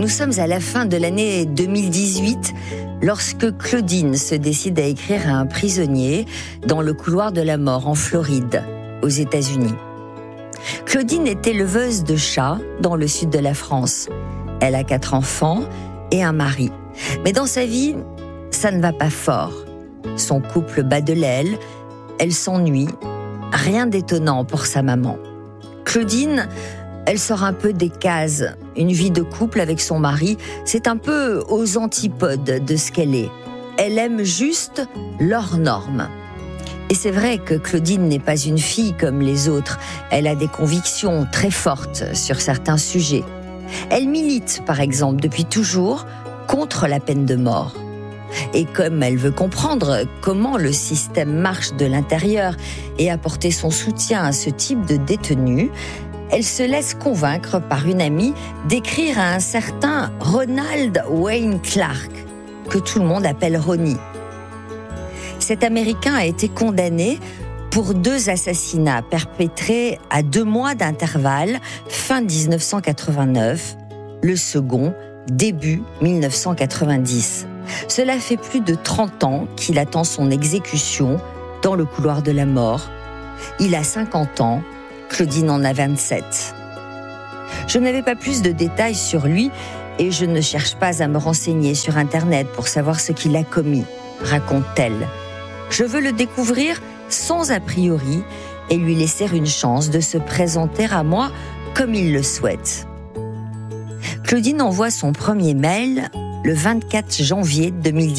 Nous sommes à la fin de l'année 2018 lorsque Claudine se décide à écrire à un prisonnier dans le couloir de la mort en Floride, aux États-Unis. Claudine est éleveuse de chats dans le sud de la France. Elle a 4 enfants et un mari. Mais dans sa vie, ça ne va pas fort. Son couple bat de l'aile, elle s'ennuie. Rien d'étonnant pour sa maman. Claudine, elle sort un peu des cases. Une vie de couple avec son mari, c'est un peu aux antipodes de ce qu'elle est. Elle aime juste leurs normes. Et c'est vrai que Claudine n'est pas une fille comme les autres. Elle a des convictions très fortes sur certains sujets. Elle milite, par exemple, depuis toujours, contre la peine de mort. Et comme elle veut comprendre comment le système marche de l'intérieur et apporter son soutien à ce type de détenu, elle se laisse convaincre par une amie d'écrire à un certain Ronald Wayne Clark, que tout le monde appelle Ronnie. Cet Américain a été condamné pour 2 assassinats perpétrés à 2 mois d'intervalle, fin 1989, le second, début 1990. Cela fait plus de 30 ans qu'il attend son exécution dans le couloir de la mort. Il a 50 ans, Claudine en a 27. Je n'avais pas plus de détails sur lui et je ne cherche pas à me renseigner sur Internet pour savoir ce qu'il a commis, raconte-t-elle. Je veux le découvrir sans a priori et lui laisser une chance de se présenter à moi comme il le souhaite. Claudine envoie son premier mail le 24 janvier 2010.